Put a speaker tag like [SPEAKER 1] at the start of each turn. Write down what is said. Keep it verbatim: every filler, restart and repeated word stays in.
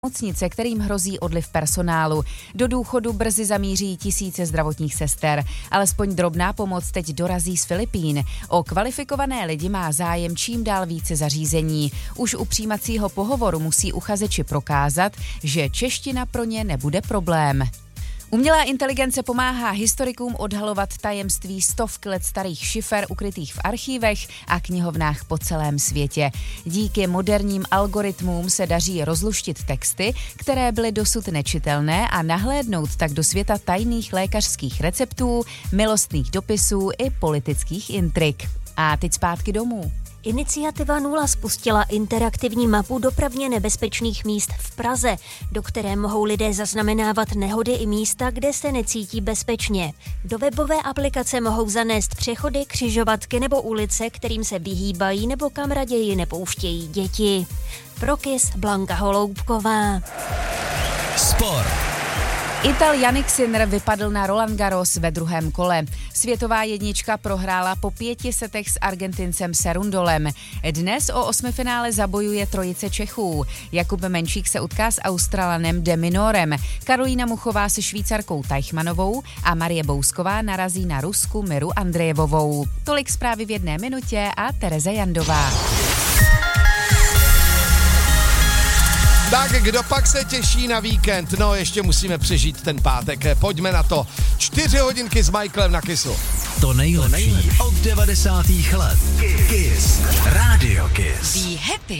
[SPEAKER 1] Nemocnice, kterým hrozí odliv personálu. Do důchodu brzy zamíří tisíce zdravotních sester. Alespoň drobná pomoc teď dorazí z Filipín. O kvalifikované lidi má zájem čím dál více zařízení. Už u přijímacího pohovoru musí uchazeči prokázat, že čeština pro ně nebude problém. Umělá inteligence pomáhá historikům odhalovat tajemství stovky let starých šifer ukrytých v archívech a knihovnách po celém světě. Díky moderním algoritmům se daří rozluštit texty, které byly dosud nečitelné, a nahlédnout tak do světa tajných lékařských receptů, milostných dopisů i politických intrik. A teď zpátky domů.
[SPEAKER 2] Iniciativa Nula spustila interaktivní mapu dopravně nebezpečných míst v Praze, do které mohou lidé zaznamenávat nehody i místa, kde se necítí bezpečně. Do webové aplikace mohou zanést přechody, křižovatky nebo ulice, kterým se vyhýbají nebo kam raději nepouštějí děti. Pro Kiss Blanka Holoubková.
[SPEAKER 3] Sport.
[SPEAKER 1] Ital Jannik Sinner vypadl na Roland Garros ve druhém kole. Světová jednička prohrála po pěti setech s Argentincem Cerundolem. Dnes o osmifinále zabojuje trojice Čechů. Jakub Menšík se utká s Australanem De Minorem. Karolína Muchová se Švýcarkou Teichmannovou a Marie Bousková narazí na Rusku Miru Andrejevovou. Tolik zprávy v jedné minutě a Tereza Jandová.
[SPEAKER 3] Tak kdo pak se těší na víkend? No, ještě musíme přežít ten pátek. Pojďme na to. Čtyři hodinky s Michaelem na Kissu.
[SPEAKER 4] To nejlepší od devadesátých let. Kiss. Radio Kiss.
[SPEAKER 1] Be happy.